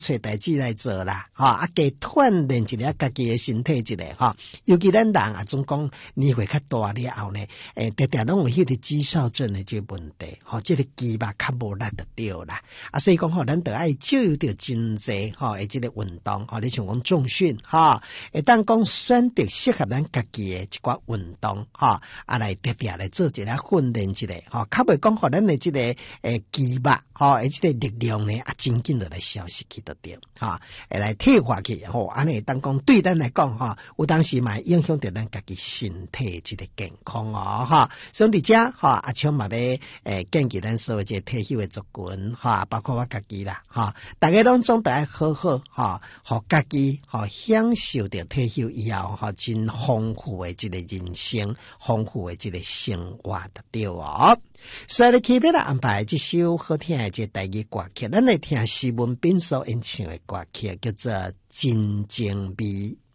找代志来做啦，加锻炼一下家己的身体一下，尤其咱人啊，总讲年岁较大了后呢，常常拢有迄个肌少症的这个问题，这个肌肉较无力就对啦。所以讲咱得爱少有着真济，这个运动，你像讲重训，当讲选择适合咱家己的一寡运动，来常常来做一下训练一下，较袂讲咱的这个肌肉，这个力量呢，真紧就来消失去的对，来退化去，安尼当讲对咱来讲，有当时嘛影响到咱家己身体这个健康所以伫遮阿昌嘛要建议咱所有这退休的族群，包括我家己啦，大家拢总得爱好好，互家己享受着退休以后真丰富的这个人生，丰富的这个生活的对哦。所以特别来安排这首好听的这台语歌曲，咱来听施文彬所演唱的歌曲，叫做《真情味》。